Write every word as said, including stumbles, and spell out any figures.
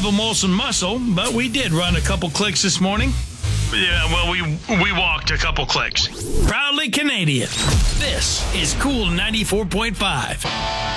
a Molson muscle, but we did run a couple clicks this morning. Yeah, well, we we walked a couple clicks. Proudly Canadian. This is Cool ninety-four point five.